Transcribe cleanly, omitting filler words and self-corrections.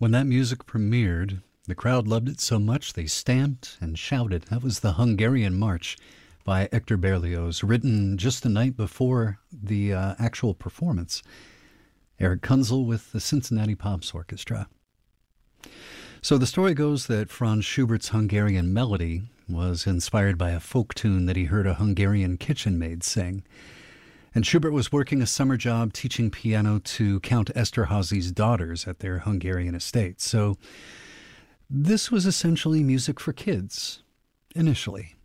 When that music premiered, the crowd loved it so much they stamped and shouted. That was the Hungarian March by Hector Berlioz, written just the night before the actual performance. Eric Kunzel with the Cincinnati Pops Orchestra. So the story goes that Franz Schubert's Hungarian Melody was inspired by a folk tune that he heard a Hungarian kitchen maid sing. And Schubert was working a summer job teaching piano to Count Esterházy's daughters at their Hungarian estate. So this was essentially music for kids, initially.